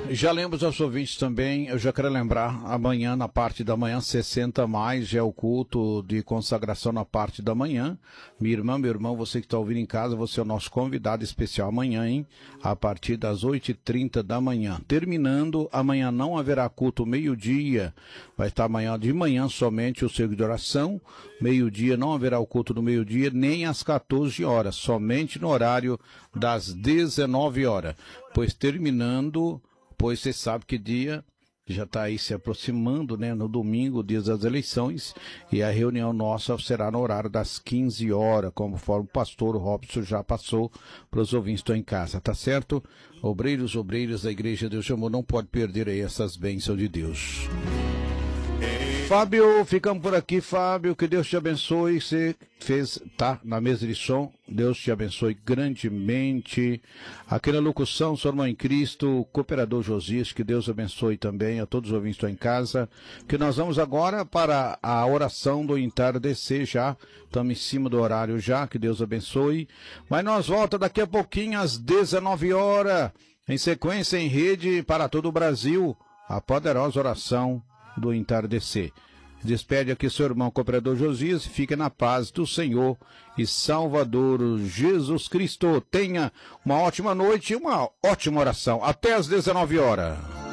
Já lembro aos ouvintes também, eu já quero lembrar, amanhã, na parte da manhã, 60 mais, já é o culto de consagração na parte da manhã. Minha irmã, meu irmão, você que está ouvindo em casa, você é o nosso convidado especial amanhã, hein? A partir das 8h30 da manhã. Terminando, amanhã não haverá culto meio-dia, vai estar amanhã de manhã somente o círculo de oração. Meio-dia não haverá o culto do meio-dia, nem às 14 horas, somente no horário das 19 horas. Pois terminando... Pois você sabe que dia já está aí se aproximando, né? No domingo, dia das eleições, e a reunião nossa será no horário das 15 horas, conforme o pastor Robson já passou para os ouvintes que estão em casa, tá certo? Obreiros da Igreja Deus Chamou, não pode perder aí essas bênçãos de Deus. Fábio, ficamos por aqui, Fábio, que Deus te abençoe, você fez, tá, na mesa de som, Deus te abençoe grandemente, aqui na locução, sua irmã em Cristo, cooperador Josias, que Deus abençoe também a todos os ouvintes que estão em casa, que nós vamos agora para a oração do entardecer já, estamos em cima do horário já, que Deus abençoe, mas nós voltamos daqui a pouquinho às 19 horas, em sequência em rede para todo o Brasil, a poderosa oração do entardecer. Despede aqui seu irmão cooperador Josias, fica na paz do Senhor e Salvador Jesus Cristo. Tenha uma ótima noite e uma ótima oração. Até às 19 horas.